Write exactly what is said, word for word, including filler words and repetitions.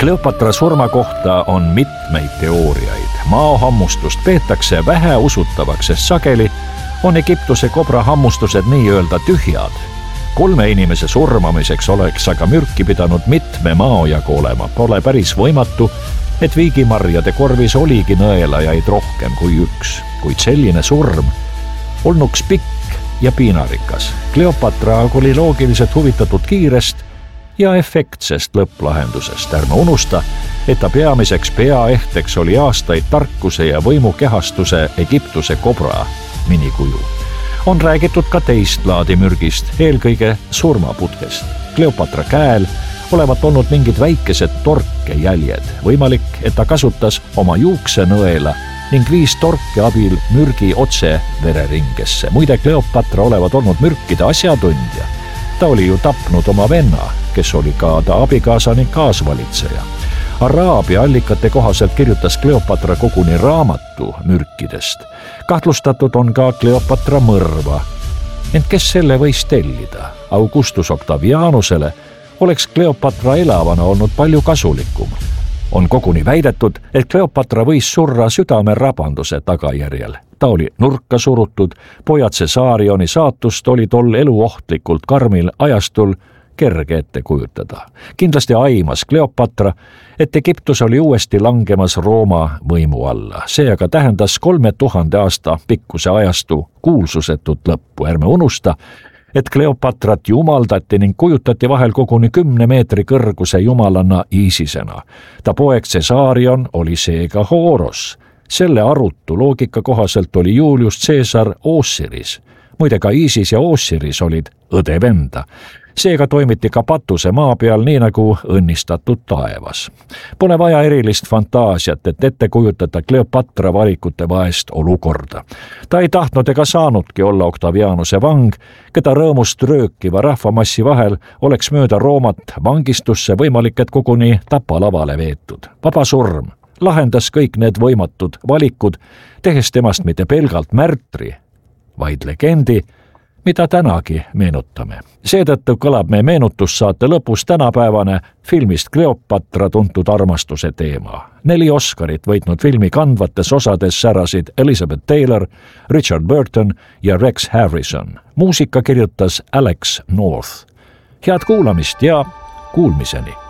Kleopatra surma kohta on mitmeid teooriaid. Maohammustust peetakse väheusutavaks, sest sageli on Egiptuse kobra hammustused nii-öelda tühjad. Kolme inimese surmamiseks oleks aga mürki pidanud mitme maojagu olema. Pole päris võimatu, et viigimarjade korvis oligi nõelajaid rohkem kui üks, kuid selline surm olnuks pikk ja piinarikas. Kleopatra oli loogiliselt huvitatud kiirest ja efektsest lõpplahendusest. Ärme unusta, et ta peamiseks peaehteks oli aastaid tarkuse ja võimukehastuse Egiptuse kobra minikuju. On räägitud ka teist laadi mürgist, eelkõige surmaputkest. Kleopatra käel olevat olnud mingid väikesed torkejäljed. Võimalik, et ta kasutas oma juuksenõela ning viis torke abil mürgi otse vereringesse. Muide, Kleopatra olevat olnud mürkide asjatundja. Ta oli ju tapnud oma venna, kes oli ka ta abikaasa ning kaasvalitseja. Araabia allikate kohaselt kirjutas Kleopatra koguni raamatu mürkidest. Kahtlustatud on ka Kleopatra mõrva. Ent kes selle võis tellida? Augustus Octavianusele oleks Kleopatra elavana olnud palju kasulikum. On koguni väidetud, et Kleopatra võis surra südamerabanduse tagajärjel. Ta oli nurka surutud, pojad Caesarioni saatust oli tol eluohtlikult karmil ajastul kerge ette kujutada. Kindlasti aimas Kleopatra, et Egiptus oli uuesti langemas Rooma võimu alla. See aga tähendas kolme tuhande aasta pikkuse ajastu kuulsusetut lõppu. Ärme unusta, et Kleopatrat jumaldati ning kujutati vahel koguni kümne meetri kõrguse jumalanna Iisisena. Ta poeg Caesarion oli seega Horos. Selle arutu loogika kohaselt oli Julius Caesar Osiris. Muide, ka Iisis ja Osiris olid õde-venda. Seega toimiti ka patuse maa peal nii nagu õnnistatud taevas. Pole vaja erilist fantaasiat, et ette kujutada Kleopatra valikute vaest olukorda. Ta ei tahtnud ega saanudki olla Octavianuse vang, keda rõõmust röökiva rahvamassi vahel oleks mööda Roomat vangistusse võimalik, et koguni tapalavale veetud. Vaba surm lahendas kõik need võimatud valikud, tehes temast mitte pelgalt märtri, vaid legendi, mida tänagi meenutame. Seetõttu kõlab meie meenutussaate lõpus tänapäevane filmist Kleopatra tuntud armastuse teema. Neli Oscarit võitnud filmi kandvates osades särasid Elizabeth Taylor, Richard Burton ja Rex Harrison. Muusika kirjutas Alex North. Head kuulamist ja kuulmiseni!